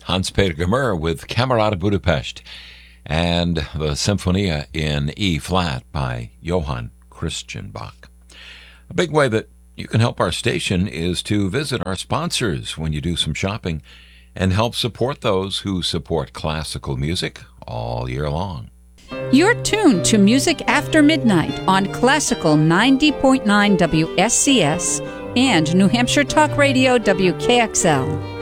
Hans-Peter Gmür with Camerata Budapest and the Symphonia in E-flat by Johann Christian Bach. A big way that you can help our station is to visit our sponsors when you do some shopping and help support those who support classical music all year long. You're tuned to Music After Midnight on Classical 90.9 WSCS and New Hampshire Talk Radio WKXL.